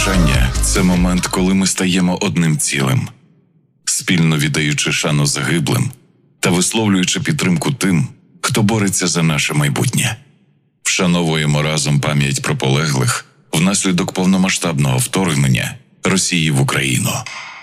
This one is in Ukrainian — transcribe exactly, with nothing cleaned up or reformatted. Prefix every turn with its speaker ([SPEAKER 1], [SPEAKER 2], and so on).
[SPEAKER 1] Прощання – це момент, коли ми стаємо одним цілим, спільно віддаючи шану загиблим та висловлюючи підтримку тим, хто бореться за наше майбутнє. Вшановуємо разом пам'ять про полеглих внаслідок повномасштабного вторгнення Росії в Україну.